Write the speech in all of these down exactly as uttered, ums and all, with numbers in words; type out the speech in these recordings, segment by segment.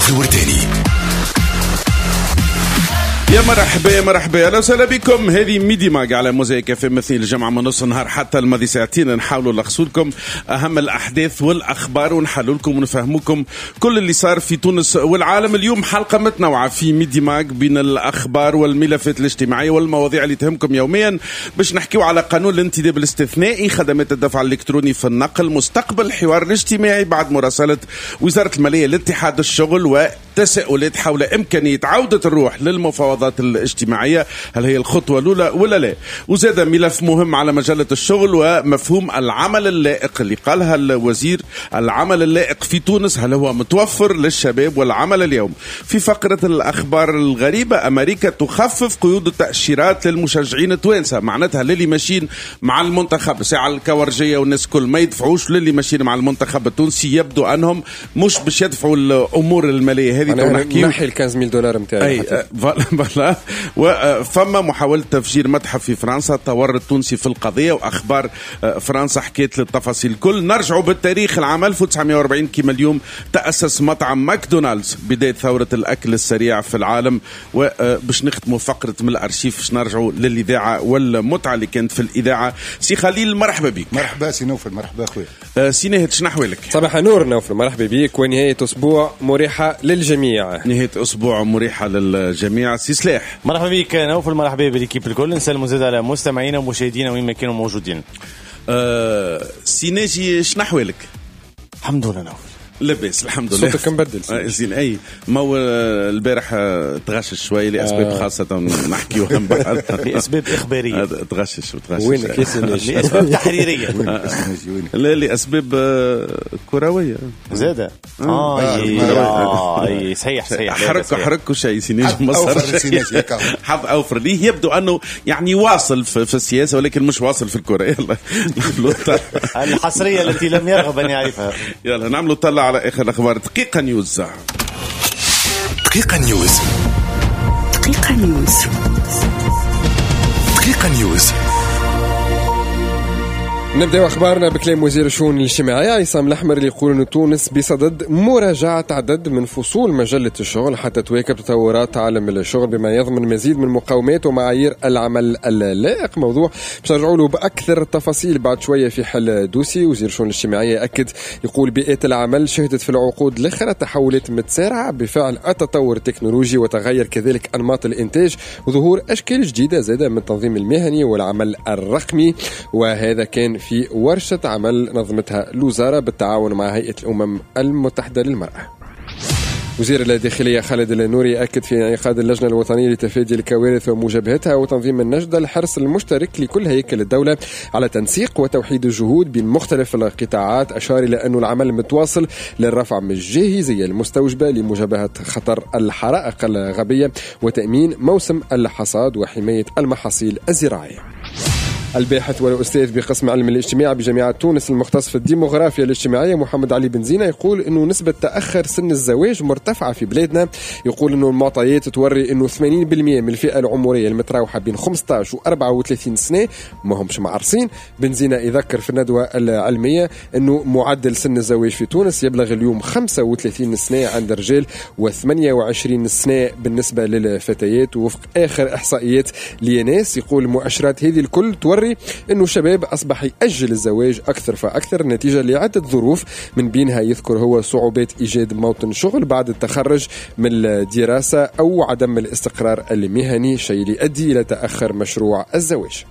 الورداني. يا مرحبا يا مرحبا، اهلا وسهلا بكم. هذه ميدي ماج على موزايك في مثل الجمعه من نص النهار حتى الماضي ساعتين، نحاولوا نلخصوا لكم اهم الاحداث والاخبار ونحلوا لكم ونفهموكم كل اللي صار في تونس والعالم. اليوم حلقه متنوعه في ميدي ماج بين الاخبار والملفات الاجتماعيه والمواضيع اللي تهمكم يوميا، باش نحكيو على قانون الانتداب الاستثنائي، خدمات الدفع الالكتروني في النقل، مستقبل الحوار الاجتماعي بعد مراسله وزاره الماليه لاتحاد الشغل، وتساؤلات حول امكانيه عوده الروح للمفاوضات الاجتماعية، هل هي الخطوة الأولى ولا لا؟ وزاد ملف مهم على مجلة الشغل ومفهوم العمل اللائق اللي قالها الوزير. العمل اللائق في تونس هل هو متوفر للشباب والعمل اليوم؟ في فقرة الأخبار الغريبة، أمريكا تخفف قيود التأشيرات للمشجعين التوانسة، معناتها للي ماشيين مع المنتخب ساعة الكورجية والناس كل ما يدفعوش، للي ماشيين مع المنتخب التونسي يبدو أنهم مش باش يدفعوا الأمور المالية هذه. نحي الخمسة مية دولار متاعي. وفما محاولة تفجير متحف في فرنسا، تورط تونسي في القضية، وأخبار فرنسا حكيت للتفاصيل الكل. نرجعوا بالتاريخ، العام ألف وتسعمائة وأربعين كما اليوم تأسس مطعم ماكدونالدز، بداية ثورة الأكل السريع في العالم. وباش نختموا فقرة من الأرشيف، باش نرجعوا للإذاعة والمتعة اللي كانت في الإذاعة. سي خليل مرحبا بك. مرحبا سي نوفل. مرحبا أخوي. سي نهد شنو أحوالك؟ صباح نور نوفل، مرحبا بك. ونهاية أسبوع مريحة للجميع. نهاية أسبوع مريحة للجميع. سي سلاح مرحبا بك نوفل. مرحبا بالكيب الكل. نسلموا زاد على مستمعينا ومشاهدينا وين ما كانوا موجودين. أه سي ناجي شنو أحوالك؟ الحمد لله نوفل لبس الحمد لله. صوتك مبدل آه زين. اي ما البارح تغشش شوي لاسباب آه. خاصه نحكيوها من بعد لاسباب اخباريه. تغشش وتغشش وين كيس لاسباب تحريريه. لا لاسباب كرويه زاده. اه اه اي صحيح صحيح. حركوا حركوا شيء سيناج مصر حظ اوفر ليه. يبدو انه يعني واصل في السياسه ولكن مش واصل في الكره. يلا الحصريه التي لم يرغب ان يعرفها. يلا نعملوا طلع على آخر الأخبار. دقيقة نيوز. دقيقة نيوز. دقيقة نيوز. دقيقة نيوز. نبدأ أخبارنا بكلام وزير الشؤون الاجتماعية عصام الأحمر اللي يقول أن تونس بصدد مراجعة عدد من فصول مجلة الشغل حتى تواكب تطورات عالم الشغل بما يضمن مزيد من مقاومات ومعايير العمل اللائق. موضوع باش نرجعوا له بأكثر التفاصيل بعد شوية في حل دوسي. وزير الشؤون الاجتماعية أكد يقول بيئة العمل شهدت في العقود الأخيرة تحولات متسارعة بفعل التطور التكنولوجي وتغير كذلك أنماط الإنتاج وظهور أشكال جديدة زادة من التنظيم المهني والعمل الرقمي. وهذا كان في ورشة عمل نظمتها الوزارة بالتعاون مع هيئة الأمم المتحدة للمرأة. وزير الداخلية خالد النوري أكد في انعقاد اللجنة الوطنية لتفادي الكوارث ومجابهتها وتنظيم النجدة الحرص المشترك لكل هيكل الدولة على تنسيق وتوحيد الجهود بين مختلف القطاعات. أشار إلى أن العمل متواصل للرفع من الجاهزية المستوجبة لمجابهة خطر الحرائق الغابية وتأمين موسم الحصاد وحماية المحاصيل الزراعية. الباحث والأستاذ بقسم علم الاجتماع بجامعة تونس المختص في الديموغرافيا الاجتماعية محمد علي بن زينة يقول أنه نسبة تأخر سن الزواج مرتفعة في بلادنا. يقول أنه المعطيات توري أنه ثمانين بالمئة من الفئة العمرية المتراوحة بين خمسة عشر و أربعة وثلاثين سنة ما همش معرسين. بن زينة يذكر في الندوة العلمية أنه معدل سن الزواج في تونس يبلغ اليوم خمسة وثلاثين سنة عند الرجال وثمانية وعشرين سنة بالنسبة للفتيات وفق آخر إحصائيات ليناس. يقول المؤشرات هذه الكل توري أنه الشباب أصبح يأجل الزواج أكثر فأكثر نتيجة لعدة ظروف، من بينها يذكر هو صعوبات إيجاد موطن شغل بعد التخرج من الدراسة أو عدم الاستقرار المهني، شيء يؤدي إلى تأخر مشروع الزواج.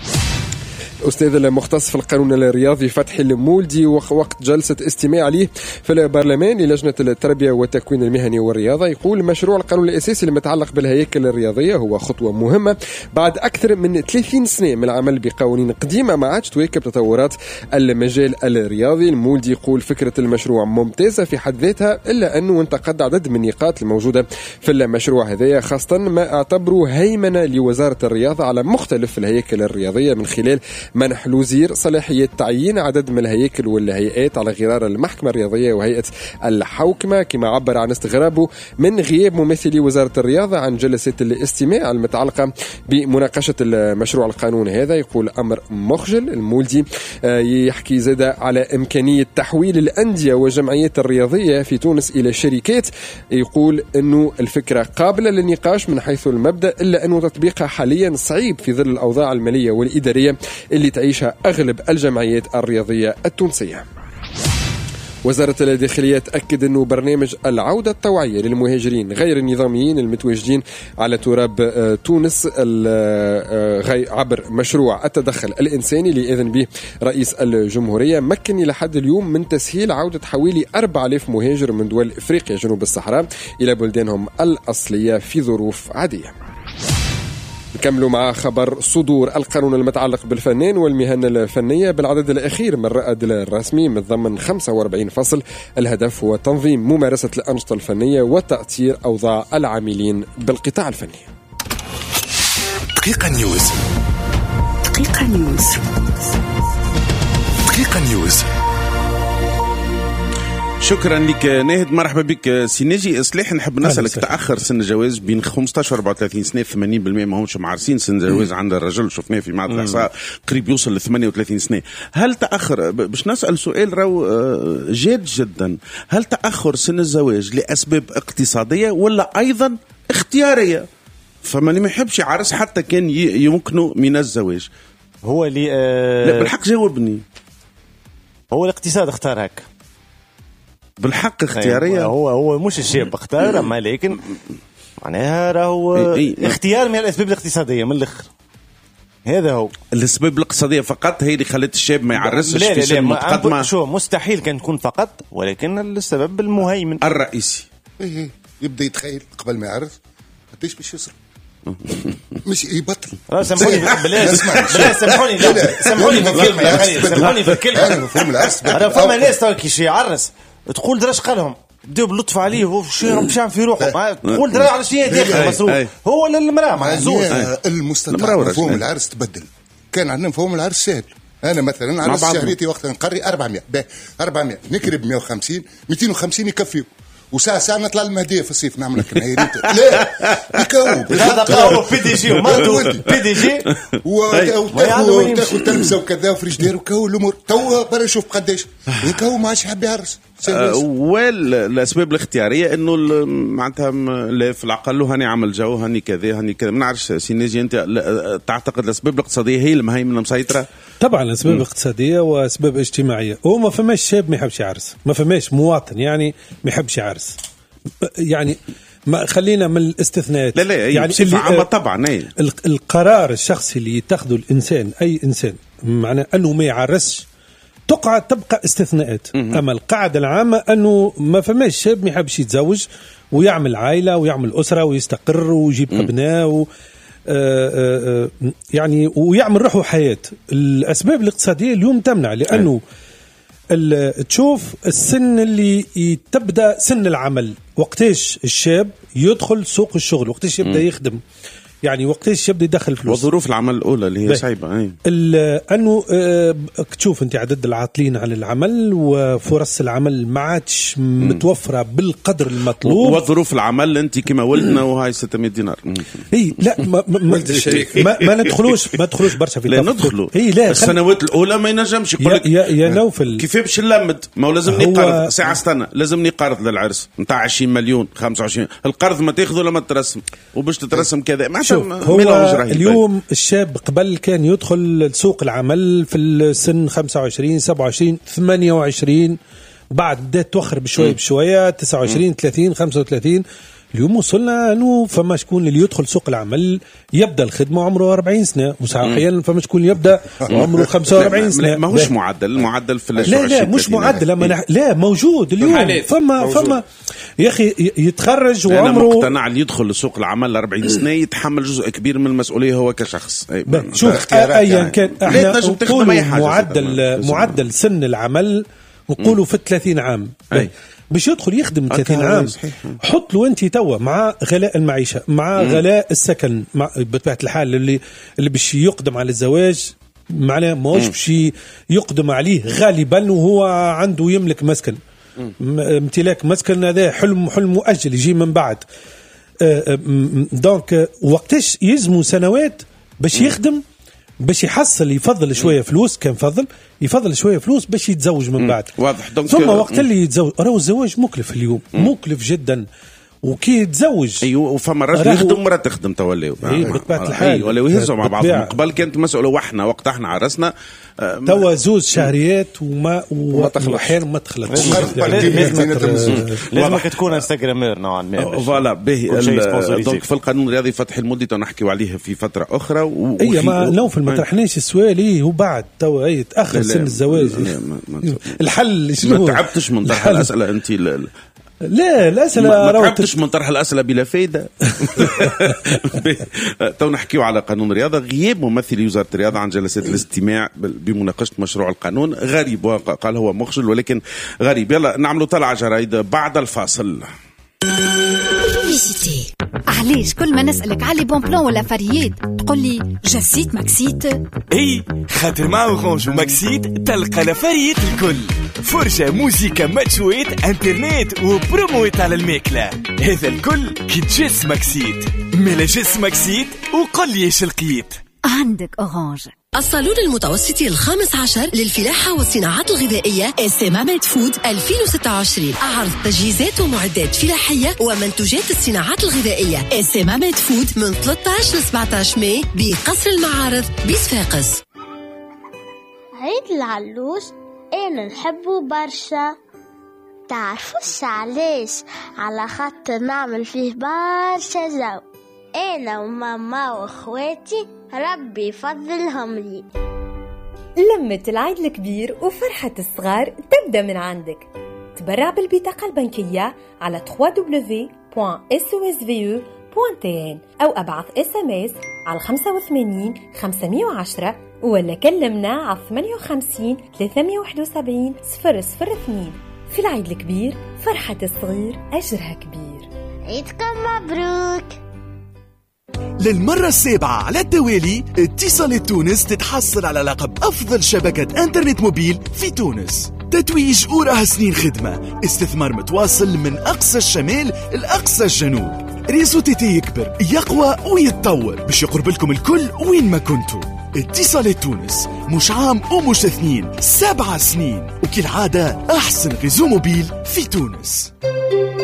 الأستاذ المختص في القانون الرياضي فتحي المولدي وقت جلسة استماع عليه في البرلمان للجنة التربية والتكوين المهني والرياضة يقول مشروع القانون الأساسي المتعلق بالهياكل الرياضية هو خطوة مهمة بعد أكثر من ثلاثين سنة من العمل بقوانين قديمة ما عادش تواكب تطورات المجال الرياضي. المولدي يقول فكرة المشروع ممتازة في حد ذاتها إلا أنه انتقد عدد من النقاط الموجودة في المشروع هذا، خاصة ما اعتبره هيمنة لوزارة الرياضة على مختلف الهياكل الرياضية من خلال منح الوزير صلاحية تعيين عدد من الهياكل والهيئات على غرار المحكمة الرياضية وهيئة الحوكمة، كما عبر عن استغرابه من غياب ممثلي وزارة الرياضة عن جلسات الاستماع المتعلقة بمناقشة المشروع القانون هذا. يقول أمر مخجل. المولدي يحكي زاد على إمكانية تحويل الأندية والجمعيات الرياضية في تونس إلى شركات. يقول أنه الفكرة قابلة للنقاش من حيث المبدأ، إلا أنه تطبيقها حاليا صعيب في ظل الأوضاع المالية والإدارية اللي تعيشها أغلب الجمعيات الرياضية التونسية. وزارة الداخلية تأكد أنه برنامج العودة الطوعية للمهاجرين غير النظاميين المتواجدين على تراب تونس عبر مشروع التدخل الإنساني اللي إذن به رئيس الجمهورية مكن إلى حد اليوم من تسهيل عودة حوالي أربعة آلاف مهاجر من دول إفريقيا جنوب الصحراء إلى بلدانهم الأصلية في ظروف عادية. نكملوا مع خبر صدور القانون المتعلق بالفنان والمهن الفنية بالعدد الأخير من الرائد الرسمي من ضمن خمسة وأربعين فصل. الهدف هو تنظيم ممارسة الأنشطة الفنية وتأثير أوضاع العاملين بالقطاع الفني. دقيقة نيوز. دقيقة نيوز. دقيقة نيوز. شكرا لك ناهد. مرحبا بك سي ناجي. اصلح نحب نسألك، تأخر سن الجواز بين خمسطاش وأربعة وثلاثين سنة ثمانين بالمئة ما همش معرسين سن الجواز عند الرجل، شفناه في معهد الإحصاء قريب يوصل ل ثمانية وثلاثين سنة. هل تأخر، باش نسأل سؤال راهو جاد جدا، هل تأخر سن الزواج لأسباب اقتصادية ولا أيضا اختيارية؟ فما ما يحبش يعرس حتى كان يمكنه من الزواج. هو اللي آه لا بالحق جاوبني. هو الاقتصاد اختار هيك بالحق اختيارية. هو هو مش الشاب اختار، اما لكن معناها راهو اختيار من الاسباب الاقتصاديه من الاخر. هذا هو الاسباب الاقتصاديه فقط هي اللي خلت الشاب ما يعرسش في سن متقدمه. شو مستحيل كان تكون فقط، ولكن السبب المهيمن الرئيسي إيه يبدا يتخيل قبل ما يعرس قديش باش يصرف مش يبطل. سامحوني بلاش بلاش سامحوني لا سامحوني في الكلمه يا اخي، سامحوني في الكلمه. انا مفهوم العرس. انا فما ناس تو كي يعرس تقول دراش قالهم بداو باللطف عليه وش يعمل في روحه، تقول درا على شيء داخل مصروف هو للمراه مع الزوج. المستطاع مفهوم العرس تبدل. كان عندنا مفهوم العرس سهل. انا مثلا عرس شهريتي وقت نقري أربعمائة أربعمائة نكرب مئة وخمسين مئتين وخمسين يكفيو، وساعة ساعة نطلع المهدية في الصيف نعمل لك نهيريت. لا يكوب هذا قاو بي دي جي ومرتو بي دي جي وتاخذ تلبسه وكذا وفريجدير وكو الأمور. تو برا شوف قداش يكو ما عادش حاب يعرس. والأسباب الاختيارية إنه معناتها في العقل هاني عمل جو هاني كذا هاني كذا. ما نعرفش سينيجي أنت تعتقد الأسباب الاقتصادية هي المهيمنة مسيطرة؟ طبعا الأسباب الاقتصادية وأسباب اجتماعية. هو ما فماش شاب ما يحبش يعرس، ما فماش مواطن يعني ما يحبش يعرس. يعني ما خلينا من الاستثناءات. لا لا يعني اللي طبعا أي. القرار الشخصي اللي يتخذه الإنسان أي إنسان معناه أنه ما يعرسش تقع تبقى استثناءات. أما القاعدة العامة أنه ما فماش شاب ما يحبش يتزوج ويعمل عائلة ويعمل أسرة ويستقر ويجيب أبناء و آآ آآ يعني ويعمل روحه حياة. الأسباب الاقتصادية اليوم تمنع، لأنه تشوف السن اللي تبدأ سن العمل، وقتاش الشاب يدخل سوق الشغل، وقتاش يبدأ يخدم، يعني وقتاش يبدأ يدخل فلوس. وظروف العمل الأولى اللي هي صعبة. أنه تشوف أنت عدد العاطلين عن العمل وفرص العمل ما عادش متوفرة بالقدر المطلوب، وظروف العمل أنت كما ولدنا وهاي ستمائة دينار. إيه لا ما ما, ما, ما ندخلوش ما ندخلوش برشا في لا ندخلوا. إيه لا السنوات الأولى ما ينجمش يقول لك يا, يا نوفل كيف باش نلمد، ما لازمني قرض ساعة استنى لازمني قرض للعرس نتاع عشرين مليون خمسة وعشرين. القرض ما تاخذه لما ترسم وباش تترسم كذا. ما هو اليوم الشاب قبل كان يدخل سوق العمل في السن خمسة وعشرين سبعة وعشرين ثمانية وعشرين، بعد بدأت توخر بشوية بشوية تسعة وعشرين ثلاثين خمسة وثلاثين. اليوم وصلنا أنه فما شكون اللي يدخل سوق العمل يبدأ الخدمة عمره أربعين سنة، وصحيا فما شكون يبدأ عمره خمسة وأربعين سنة. ما هوش معدل، المعدل في لا لا مش معدل أما نح... لا موجود اليوم فما موجود. فما يا أخي يتخرج وعمره مقتنع اللي يدخل لسوق العمل أربعين سنة يتحمل جزء كبير من المسؤولية هو كشخص. شوف أيا كان احنا نقول معدل معدل سن العمل نقوله في ثلاثين عام باش يدخل يخدم ثلاثين عام. حط له انت توا مع غلاء المعيشه مع مم. غلاء السكن مع بطبيعه الحال اللي اللي باش يقدم على الزواج معناه ماهوش باش يقدم عليه غالبا وهو عنده يملك مسكن. امتلاك مسكن هذا حلم حلم مؤجل يجي من بعد. دونك وقتاش يلزموا سنوات باش يخدم باش يحصل يفضل شويه فلوس، كان فضل يفضل شويه فلوس باش يتزوج من بعد. واضح. ثم وقت اللي يتزوج راهو الزواج مكلف اليوم، مم. مكلف جدا. وكي يتزوج ايوه وفما راجل يخدم مرة تخدم توليو اي بطبيعه الحال اي ولا يهزوا مع بعضهم. قبل كانت مسألة وحنا وقت احنا عرسنا توا زوز شهريات وما واحيانا ما تخلطش. لازمك تكون انستغرامير نوعا ما. فوالا باهي. دونك في القانون الرياضي فتح المدة نحكيو عليه في فترة أخرى. اي ما نوفل ما طرحناش السؤال ايه وبعد توا اي تأخر سن الزواج. الحل شنو؟ ما تعبتش من طرح الأسئلة أنت؟ لا الأسئلة ما تعبتش من طرح الأسئلة بلا فايدة. تو نحكيو على قانون الرياضة. غياب ممثل وزارة الرياضة عن جلسات الاستماع بمناقشة مشروع القانون غريب، وقال هو مخجل ولكن غريب. يلا نعملوا طلعة جرايد بعد الفاصل. علاش كل ما نسألك على بون بلان ولا فريات تقول لي جسيت ماكسيت؟ اي خاطر مع اورانج وماكسيت تلقى لفريات الكل، فرجة موسيقى ماتشويت انترنت وبرومويت على الماكلة. هذا الكل كي تجس ماكسيت. ملا جس ماكسيت وقل لي ايش لقيت. عندك اورانج. الصالون المتوسطي الخامس عشر للفلاحة والصناعات الغذائية إسمامات فود ألفين وستة وعشرين، عرض تجهيزات ومعدات فلاحية ومنتوجات الصناعات الغذائية. إسمامات فود من ثلاثة عشر ل سبعة عشر ماي بقصر المعارض بصفاقس. عيد العلوش أنا نحبه برشا. تعرفوش علاش؟ على خاطر نعمل فيه برشا جو، أنا وماما وأخواتي ربي يفضلهم لي. لمة العيد الكبير وفرحة الصغار تبدأ من عندك. تبرع بالبطاقة البنكية على دبليو دبليو دبليو دوت اس او اس في او دوت تي ان أو أبعث اس ام اس على خمسة وثمانين خمسمية وعشرة ولا كلمنا على ثمانية وخمسين ثلاثمية وواحد وسبعين صفر صفر اثنين. في العيد الكبير فرحة الصغير أجرها كبير. عيدكم مبروك. للمرة السابعة على التوالي اتصالات تونس تتحصل على لقب أفضل شبكة انترنت موبيل في تونس. تتويج وراها سنين خدمة، استثمار متواصل من أقصى الشمال لأقصى الجنوب. ريزو تي تي يكبر يقوى ويتطور باش يقرب لكم الكل وين ما كنتوا. اتصالات تونس مش عام ومش اثنين، سبعة سنين، وكالعادة أحسن ريزو موبيل في تونس.